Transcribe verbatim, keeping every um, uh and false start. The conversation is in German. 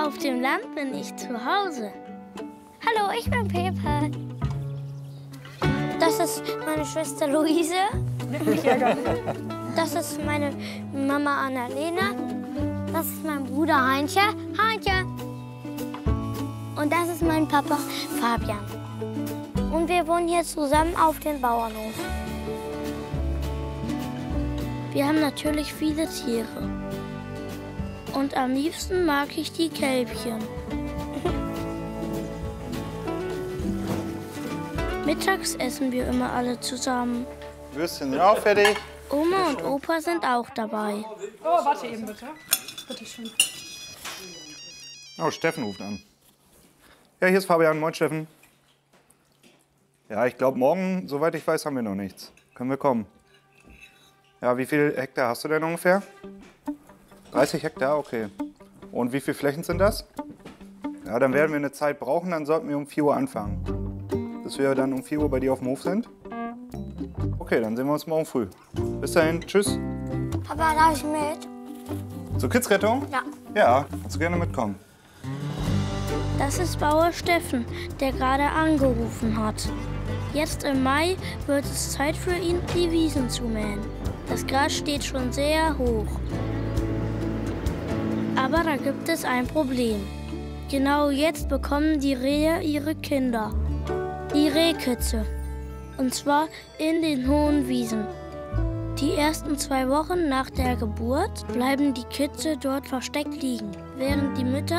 Auf dem Land bin ich zu Hause. Hallo, ich bin Pepe. Das ist meine Schwester Luise. Das ist meine Mama Annalena. Das ist mein Bruder Heinche. Heinche. Und das ist mein Papa Fabian. Und wir wohnen hier zusammen auf dem Bauernhof. Wir haben natürlich viele Tiere. Und am liebsten mag ich die Kälbchen. Mittags essen wir immer alle zusammen. Würstchen sind auch fertig. Oma und Opa sind auch dabei. Oh, warte eben bitte. Bitte schön. Oh, Steffen ruft an. Ja, hier ist Fabian. Moin, Steffen. Ja, ich glaube, morgen, soweit ich weiß, haben wir noch nichts. Können wir kommen. Ja, wie viel Hektar hast du denn ungefähr? dreißig Hektar, okay. Und wie viele Flächen sind das? Ja, dann werden wir eine Zeit brauchen, dann sollten wir um vier Uhr anfangen. Dass wir dann um vier Uhr bei dir auf dem Hof sind? Okay, dann sehen wir uns morgen früh. Bis dahin, tschüss. Papa, darf ich mit? Zur Kidsrettung? Ja. Ja, kannst du gerne mitkommen. Das ist Bauer Steffen, der gerade angerufen hat. Jetzt im Mai wird es Zeit für ihn, die Wiesen zu mähen. Das Gras steht schon sehr hoch. Aber da gibt es ein Problem. Genau jetzt bekommen die Rehe ihre Kinder. Die Rehkitze. Und zwar in den hohen Wiesen. Die ersten zwei Wochen nach der Geburt bleiben die Kitze dort versteckt liegen, während die Mütter